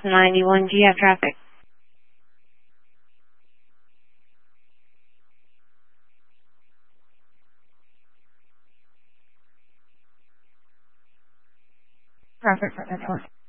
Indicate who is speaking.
Speaker 1: 91. Do you have traffic?
Speaker 2: Traffic for Excellent.